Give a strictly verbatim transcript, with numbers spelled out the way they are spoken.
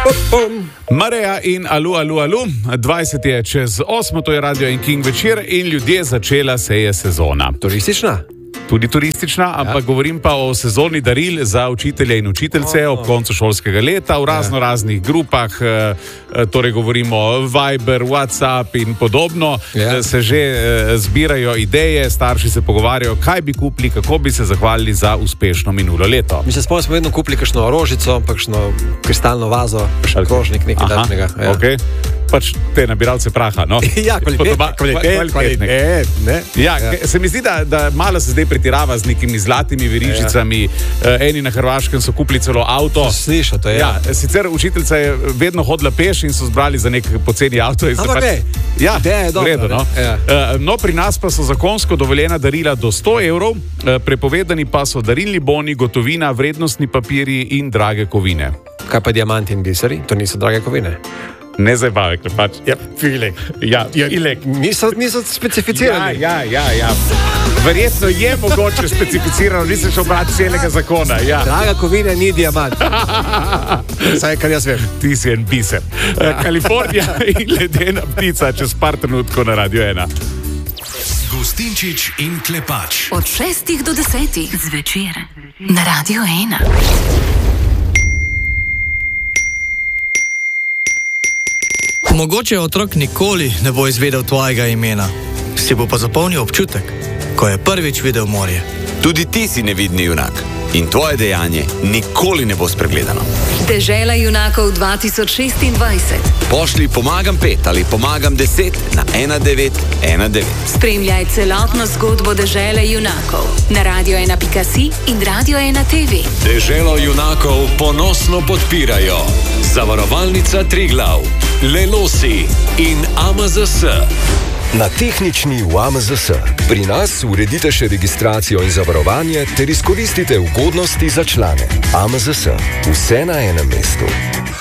Mareja in alu, alu, alu. dvajset je čez osmo, to je Radio en King večer in ljudje, začela se je sezona. Turistična? Tudi turistična, ampak ja. Govorim pa o sezoni daril za učitelje in učiteljice oh. ob koncu šolskega leta v razno raznih grupah, torej govorimo Viber, WhatsApp in podobno. Ja. Se že zbirajo ideje, starši se pogovarjajo, kaj bi kupili, kako bi se zahvalili za uspešno minulo leto. Mi se spomnim, smo vedno kupili kakšno rožico, kakšno kristalno vazo, kakšen krožnik, nekaj takšnega. Ja. Okay. Pač te nabiralce praha, no? Ja, kvalitetne, kvalitetne, kvalitetne. Ja, ja. Se mi zdi, da, da malo se zdaj pretirava z nekimi zlatimi verižicami. Ja. Eni na Hrvaškem so kupili celo avto. Slišal, to je. Ja, sicer učiteljica je vedno hodila peš in so zbrali za nek poceni avto. Ampak pač... ne, ja, je dobro. Vredo, no? Ja. No, pri nas pa so zakonsko dovoljena darila do sto evrov, prepovedani pa so darilni boni, gotovina, vrednostni papirji in drage kovine. Kaj pa diamanti in biseri? To niso drage kovine. Ne zabavek, pač. Ja, filek. Ja, filek. Niso, niso specificirani. Ja, ja, ja, ja. Verjetno je mogoče specificirano, nisem šel brati celega zakona. Ja. Draga kovina ni diamant. Saj, kar jaz vem. Ti si en biser. Ja. Kalifornija in ledena ptica čez par trenutkov na Radio ena. Gostinčič in Klepač. Od šestih do desetih zvečer na Radio ena. Mogoče otrok nikoli ne bo izvedel tvojega imena, si bo pa zapomnil občutek, ko je prvič videl morje. Tudi ti si nevidni junak in tvoje dejanje nikoli ne bo spregledano. Dežela junakov dva tisoč šestindvajset. Pošli pomagam pet ali pomagam deset na ena devet ena devet. Spremljaj celotno zgodbo Dežele junakov na radio ena pika si in Radio ena te ve. Deželo junakov ponosno podpirajo Zavarovalnica Triglav, Lelosi in A M Z S. Na tehnični v A M Z S. Pri nas uredite še registracijo in zavarovanje ter izkoristite ugodnosti za člane. A M Z S. Vse na enem mestu.